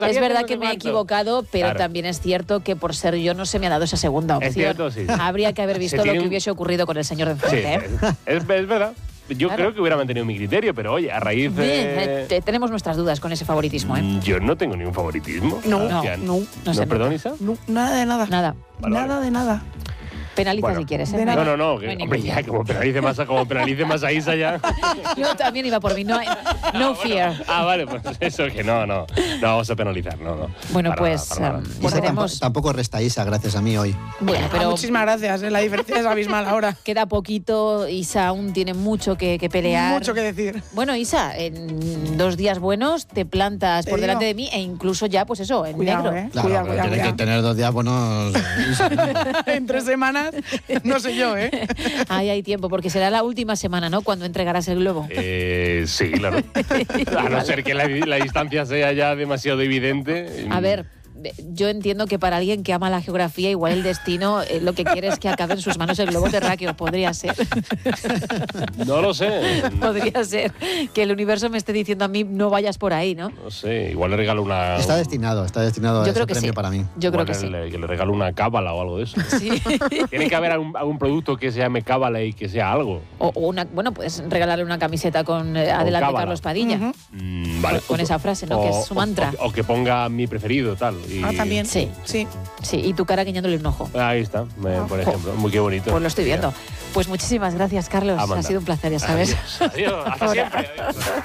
Es verdad que me he equivocado, pero Claro. también es cierto que por ser yo no se me ha dado esa segunda opción. Es cierto, sí. Habría que haber visto Se lo tiene que un- hubiese ocurrido con el señor de Sí, enfrente. ¿eh? es verdad. Yo Claro. creo que hubiera mantenido mi criterio, pero oye, a raíz de... Tenemos nuestras dudas con ese favoritismo, ¿eh? Yo no tengo ningún favoritismo. No, Sebastián. no. No sé, ¿Perdón, Isa? No, nada de nada. Nada. Vale, Nada vale. de nada. Penaliza Bueno, si quieres, de ¿eh? nada. No, hay hombre, ningún- ya, como penalice más a Isa ya. Yo también iba por mí, no fear. Vale, pues eso que no vamos a penalizar, no. Bueno, Para pues nada, para nada. Isa seremos... tampoco resta Isa, gracias a mí hoy. Bueno, pero Muchísimas gracias, la diferencia es abismal ahora. queda poquito. Isa aún tiene mucho que pelear. Mucho que decir. Bueno, Isa, en 2 días buenos te plantas Te por digo. delante de mí e incluso ya, pues eso, en Cuidado, negro. Claro, Cuidado, pero cuidado, tiene que cuidado. tener 2 días buenos. Isa. En 3 semanas, no sé yo, ¿eh? Ahí hay tiempo, porque será la última semana, ¿no? Cuando entregarás el globo. Sí, claro. A no ser que la distancia sea ya demasiado evidente. A ver, yo entiendo que para alguien que ama la geografía, igual el destino lo que quiere es que acabe en sus manos el globo terráqueo. Podría ser. No lo sé. Podría ser que el universo me esté diciendo a mí no vayas por ahí, ¿no? No sé, igual le regalo una... Está destinado Yo ese creo que premio sí. para mí. Yo creo igual que sí. que le regalo una cábala o algo de eso. Sí. Tiene que haber algún producto que se llame cábala y que sea algo. O una, bueno, puedes regalarle una camiseta con Adelante cábala. Carlos Padilla. Ujú. Vale. Con esa frase, ¿no? Que es su mantra. O que ponga mi preferido, tal. Y También. Sí. Sí. Sí, y tu cara guiñándole un ojo. Ahí está, por ejemplo. Muy qué bonito. Pues lo estoy viendo. Pues muchísimas gracias, Carlos. Amanda. Ha sido un placer, ya sabes. Adiós, hasta siempre. Adiós.